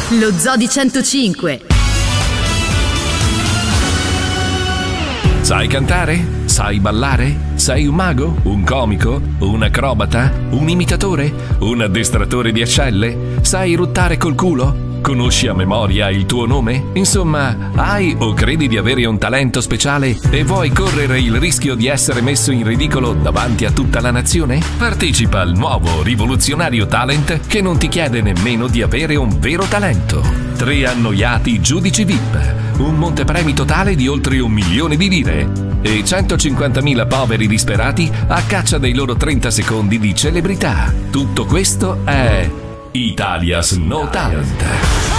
Lo Zoo di 105. Sai cantare? Sai ballare? Sei un mago? Un comico? Un acrobata? Un imitatore? Un addestratore di ascelle? Sai ruttare col culo? Conosci a memoria il tuo nome? Insomma, hai o credi di avere un talento speciale e vuoi correre il rischio di essere messo in ridicolo davanti a tutta la nazione? Partecipa al nuovo rivoluzionario talent che non ti chiede nemmeno di avere un vero talento. 3 annoiati giudici VIP, un montepremi totale di oltre 1 milione di lire e 150.000 poveri disperati a caccia dei loro 30 secondi di celebrità. Tutto questo è Italia's No Talent.